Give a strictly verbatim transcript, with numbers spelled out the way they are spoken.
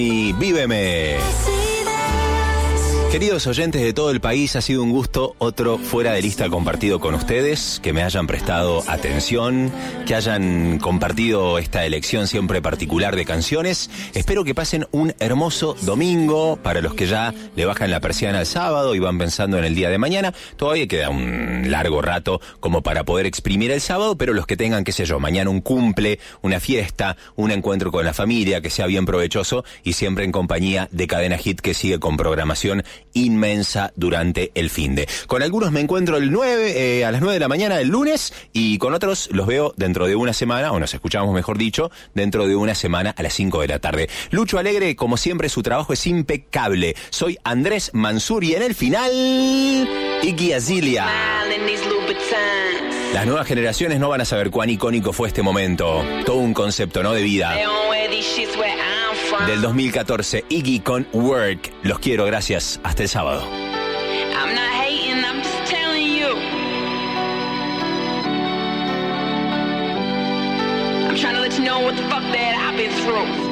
Y víveme. Queridos oyentes de todo el país, ha sido un gusto, otro fuera de lista compartido con ustedes, que me hayan prestado atención, que hayan compartido esta elección siempre particular de canciones. Espero que pasen un hermoso domingo. Para los que ya le bajan la persiana al sábado y van pensando en el día de mañana, todavía queda un largo rato como para poder exprimir el sábado, pero los que tengan, qué sé yo, mañana un cumple, una fiesta, un encuentro con la familia, que sea bien provechoso y siempre en compañía de Cadena Hit, que sigue con programación inmensa durante el finde. Con algunos me encuentro el nueve, eh, a las nueve de la mañana del lunes, y con otros los veo dentro de una semana, o nos escuchamos mejor dicho, dentro de una semana a las cinco de la tarde. Lucho Alegre, como siempre, su trabajo es impecable. Soy Andrés Mansur y en el final, Iggy Azalea. Las nuevas generaciones no van a saber cuán icónico fue este momento. Todo un concepto, ¿no?, de vida. Del dos mil catorce, Iggy con Work. Los quiero, gracias. Hasta el sábado. I'm not hating, I'm just telling you. I'm trying to let you know what the fuck that I've been through.